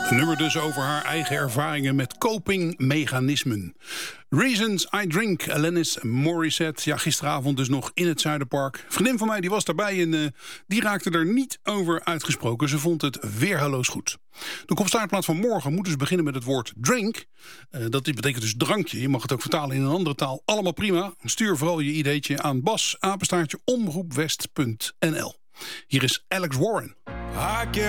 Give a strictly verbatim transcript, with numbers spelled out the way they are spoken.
Een nummer dus over haar eigen ervaringen met copingmechanismen. Reasons I Drink, Alanis Morissette. Ja, gisteravond dus nog in het Zuiderpark. Een vriendin van mij die was daarbij en uh, die raakte er niet over uitgesproken. Ze vond het weergaloos goed. De kopstaartplaat van morgen moet dus beginnen met het woord drink. Uh, dat betekent dus drankje. Je mag het ook vertalen in een andere taal. Allemaal prima. Stuur vooral je ideetje aan bas, apenstaartje, omroepwest punt n l. Hier is Alex Warren.